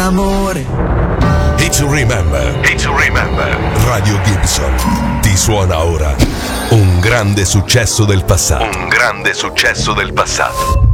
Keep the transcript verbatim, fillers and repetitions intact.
d'amore. Hit to Remember. Hit to Remember. Radio Gibson ti suona ora un grande successo del passato. Un grande successo del passato.